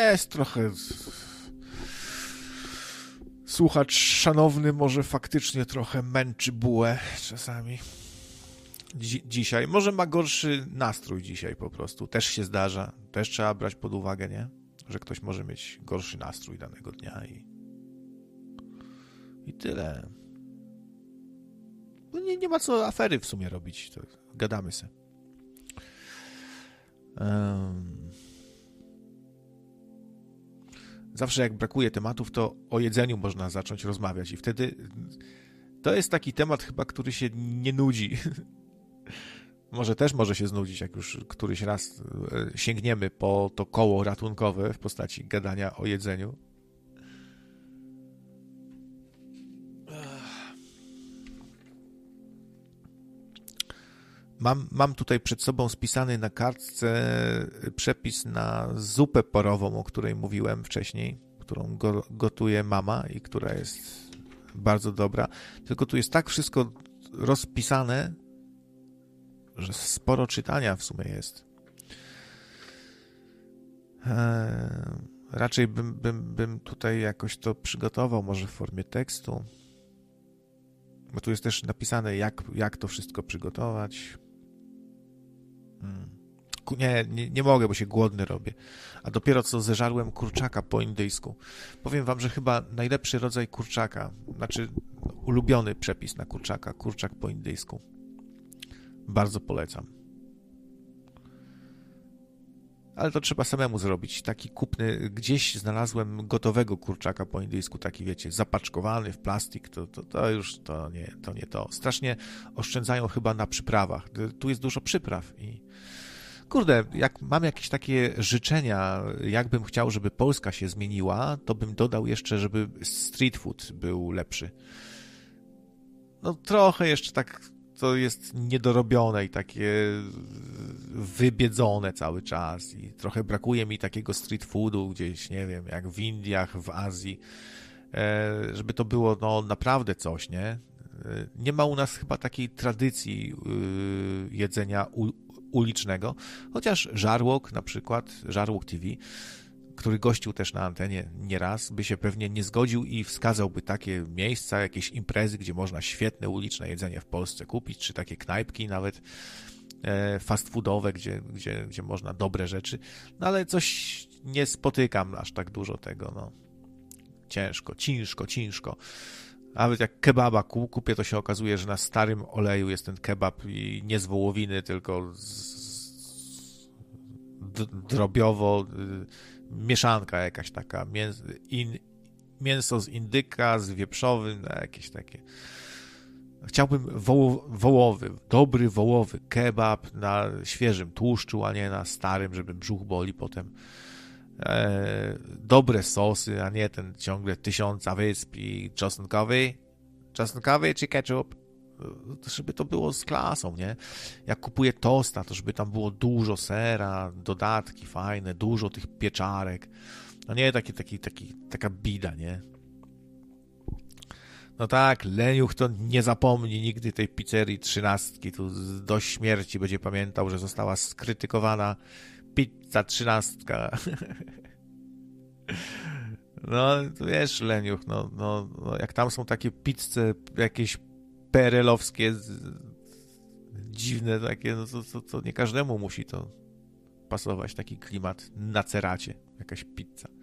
jest trochę... Słuchacz szanowny może faktycznie trochę męczy bułę czasami. Dzisiaj. Może ma gorszy nastrój dzisiaj po prostu. Też się zdarza. Też trzeba brać pod uwagę, nie? Że ktoś może mieć gorszy nastrój danego dnia i tyle. No nie ma co afery w sumie robić. To gadamy se. Zawsze jak brakuje tematów, to o jedzeniu można zacząć rozmawiać i wtedy to jest taki temat chyba, który się nie nudzi. Może też może się znudzić, jak już któryś raz sięgniemy po to koło ratunkowe w postaci gadania o jedzeniu. Mam tutaj przed sobą spisany na kartce przepis na zupę porową, o której mówiłem wcześniej, którą gotuje mama i która jest bardzo dobra. Tylko tu jest tak wszystko rozpisane, że sporo czytania w sumie jest. Raczej bym tutaj jakoś to przygotował, może w formie tekstu. Bo tu jest też napisane, jak to wszystko przygotować. Nie mogę, bo się głodny robię. A dopiero co zeżarłem kurczaka po indyjsku. Powiem wam, że chyba najlepszy rodzaj kurczaka, znaczy ulubiony przepis na kurczaka, kurczak po indyjsku. Bardzo polecam. Ale to trzeba samemu zrobić. Taki kupny, gdzieś znalazłem gotowego kurczaka po indyjsku, taki wiecie, zapaczkowany w plastik, to już to nie to. Strasznie oszczędzają chyba na przyprawach. Tu jest dużo przypraw i kurde, jak mam jakieś takie życzenia, jakbym chciał, żeby Polska się zmieniła, to bym dodał jeszcze, żeby street food był lepszy. No trochę jeszcze tak to jest niedorobione i takie wybiedzone cały czas i trochę brakuje mi takiego street foodu gdzieś, nie wiem, jak w Indiach, w Azji, żeby to było no naprawdę coś, nie? Nie ma u nas chyba takiej tradycji jedzenia ulicznego, chociaż Żarłok na przykład, Żarłok TV, który gościł też na antenie nieraz, by się pewnie nie zgodził i wskazałby takie miejsca, jakieś imprezy, gdzie można świetne uliczne jedzenie w Polsce kupić, czy takie knajpki nawet fast foodowe, gdzie można dobre rzeczy, no ale coś nie spotykam aż tak dużo tego, no. Ciężko. Nawet jak kebaba kupię, to się okazuje, że na starym oleju jest ten kebab i nie z wołowiny, tylko drobiowo mieszanka jakaś taka, mięso z indyka, z wieprzowym, jakieś takie. Chciałbym dobry wołowy kebab na świeżym tłuszczu, a nie na starym, żeby brzuch boli potem. Dobre sosy, a nie ten ciągle 1000 wysp i czosnkowy czy ketchup, żeby to było z klasą, nie? Jak kupuję tosta, to żeby tam było dużo sera, dodatki fajne, dużo tych pieczarek, no nie taka bida, nie? No tak, leniuch to nie zapomni nigdy tej pizzerii 13, tu do śmierci będzie pamiętał, że została skrytykowana pizza 13. No, to wiesz, leniuch, no, jak tam są takie pizze jakieś PRL-owskie, dziwne takie, no to nie każdemu musi to pasować, taki klimat na ceracie, jakaś pizza.